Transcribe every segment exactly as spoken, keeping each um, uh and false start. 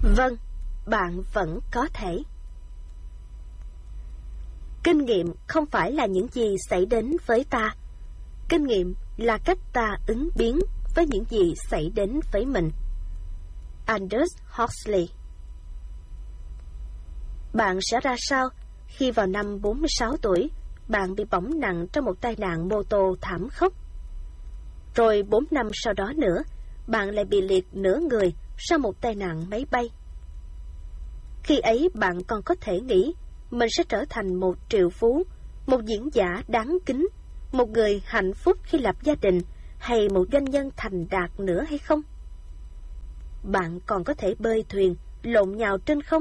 Vâng, bạn vẫn có thể. Kinh nghiệm không phải là những gì xảy đến với ta. Kinh nghiệm là cách ta ứng biến với những gì xảy đến với mình. Aldous Huxley. Bạn sẽ ra sao khi vào năm bốn mươi sáu tuổi bạn bị bỏng nặng trong một tai nạn mô tô thảm khốc? Rồi bốn năm sau đó nữa, bạn lại bị liệt nửa người sau một tai nạn máy bay. Khi ấy bạn còn có thể nghĩ mình sẽ trở thành một triệu phú, một diễn giả đáng kính, một người hạnh phúc khi lập gia đình, hay một doanh nhân thành đạt nữa hay không? Bạn còn có thể bơi thuyền, lộn nhào trên không?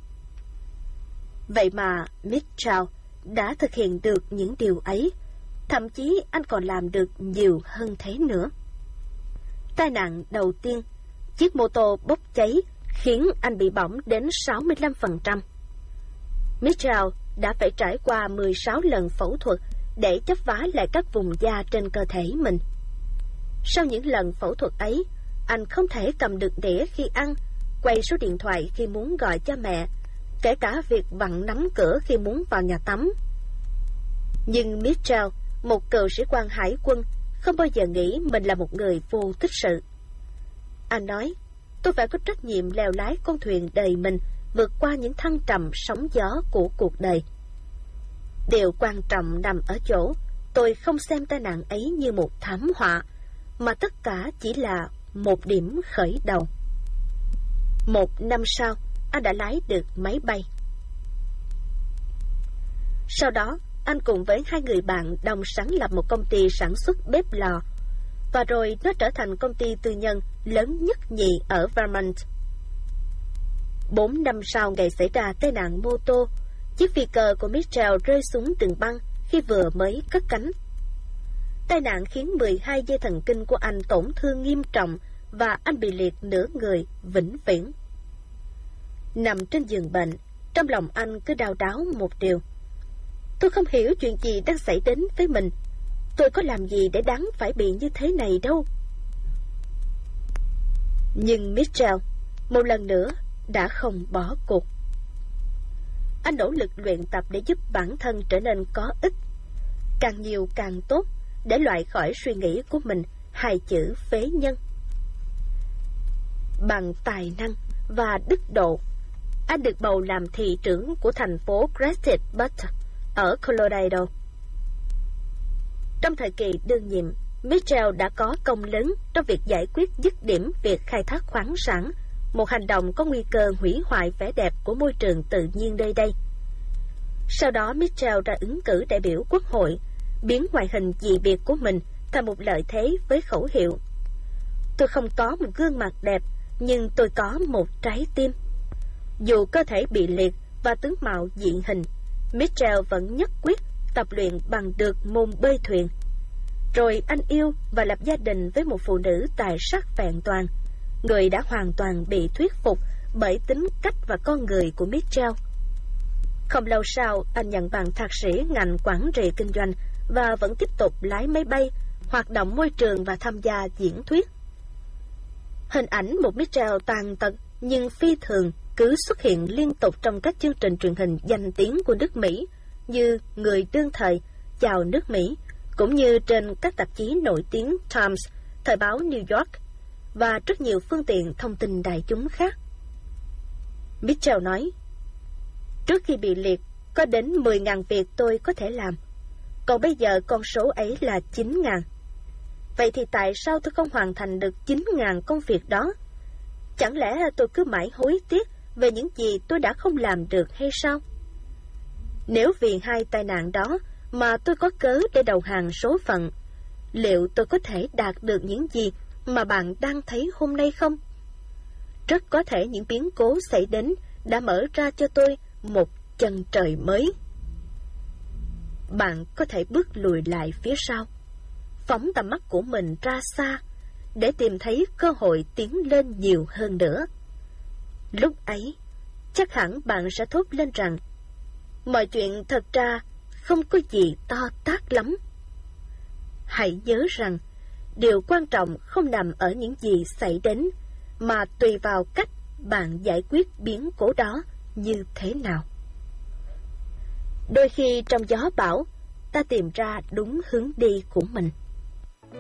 Vậy mà Mitchell đã thực hiện được những điều ấy, thậm chí anh còn làm được nhiều hơn thế nữa. Tai nạn đầu tiên, chiếc mô tô bốc cháy khiến anh bị bỏng đến sáu mươi lăm phần trăm. Mitchell đã phải trải qua mười sáu lần phẫu thuật để chấp vá lại các vùng da trên cơ thể mình. Sau những lần phẫu thuật ấy, anh không thể cầm được đĩa khi ăn, quay số điện thoại khi muốn gọi cho mẹ, kể cả việc vặn nắm cửa khi muốn vào nhà tắm. Nhưng Mitchell, một cựu sĩ quan hải quân, không bao giờ nghĩ mình là một người vô tích sự. Anh nói, tôi phải có trách nhiệm lèo lái con thuyền đời mình vượt qua những thăng trầm sóng gió của cuộc đời. Điều quan trọng nằm ở chỗ, tôi không xem tai nạn ấy như một thảm họa, mà tất cả chỉ là một điểm khởi đầu. Một năm sau, anh đã lái được máy bay. Sau đó, anh cùng với hai người bạn đồng sáng lập một công ty sản xuất bếp lò, và rồi nó trở thành công ty tư nhân lớn nhất nhì ở Vermont. Bốn năm sau ngày xảy ra tai nạn mô tô, chiếc phi cơ của Mitchell rơi xuống đường băng khi vừa mới cất cánh. Tai nạn khiến mười hai dây thần kinh của anh tổn thương nghiêm trọng và anh bị liệt nửa người vĩnh viễn. Nằm trên giường bệnh, trong lòng anh cứ đau đáu một điều. Tôi không hiểu chuyện gì đang xảy đến với mình. Tôi có làm gì để đáng phải bị như thế này đâu. Nhưng Mitchell, một lần nữa, đã không bỏ cuộc. Anh nỗ lực luyện tập để giúp bản thân trở nên có ích, càng nhiều càng tốt, để loại khỏi suy nghĩ của mình hai chữ phế nhân. Bằng tài năng và đức độ, anh được bầu làm thị trưởng của thành phố Crested Butte ở Colorado. Trong thời kỳ đương nhiệm, Mitchell đã có công lớn trong việc giải quyết dứt điểm việc khai thác khoáng sản, một hành động có nguy cơ hủy hoại vẻ đẹp của môi trường tự nhiên nơi đây. Sau đó Mitchell ra ứng cử đại biểu quốc hội, biến ngoại hình dị biệt của mình thành một lợi thế với khẩu hiệu: tôi không có một gương mặt đẹp, nhưng tôi có một trái tim. Dù cơ thể bị liệt và tướng mạo dị hình, Mitchell vẫn nhất quyết tập luyện bằng được môn bơi thuyền. Rồi anh yêu và lập gia đình với một phụ nữ tài sắc vẹn toàn, người đã hoàn toàn bị thuyết phục bởi tính cách và con người của Mitchell. Không lâu sau, anh nhận bằng thạc sĩ ngành quản trị kinh doanh và vẫn tiếp tục lái máy bay, hoạt động môi trường và tham gia diễn thuyết. Hình ảnh một Mitchell tàn tật nhưng phi thường cứ xuất hiện liên tục trong các chương trình truyền hình danh tiếng của nước Mỹ như Người đương thời, Chào nước Mỹ, cũng như trên các tạp chí nổi tiếng Times, Thời báo New York và rất nhiều phương tiện thông tin đại chúng khác. Mitchell nói, trước khi bị liệt, có đến mười nghìn việc tôi có thể làm, còn bây giờ con số ấy là chín nghìn. Vậy thì tại sao tôi không hoàn thành được chín nghìn công việc đó? Chẳng lẽ tôi cứ mãi hối tiếc về những gì tôi đã không làm được hay sao? Nếu vì hai tai nạn đó mà tôi có cớ để đầu hàng số phận, liệu tôi có thể đạt được những gì mà bạn đang thấy hôm nay không? Rất có thể những biến cố xảy đến đã mở ra cho tôi một chân trời mới. Bạn có thể bước lùi lại phía sau, phóng tầm mắt của mình ra xa để tìm thấy cơ hội tiến lên nhiều hơn nữa. Lúc ấy, chắc hẳn bạn sẽ thốt lên rằng mọi chuyện thật ra không có gì to tát lắm. Hãy nhớ rằng điều quan trọng không nằm ở những gì xảy đến, mà tùy vào cách bạn giải quyết biến cố đó như thế nào. Đôi khi trong gió bão, ta tìm ra đúng hướng đi của mình.